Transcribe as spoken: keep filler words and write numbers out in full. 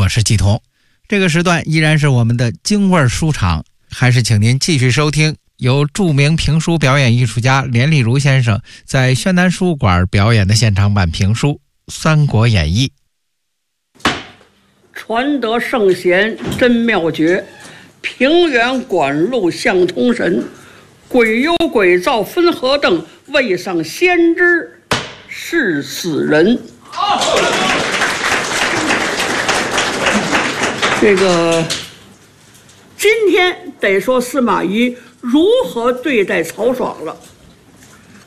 是季彤。这个时段依然是我们的京味书场，还是请您继续收听由著名评书表演艺术家连丽如先生在宣南书馆表演的现场版评书《三国演义》。 传得圣贤真妙绝，平原管路相通神。鬼幽鬼造分何等，位上先知是死人。这个今天得说司马懿如何对待曹爽了。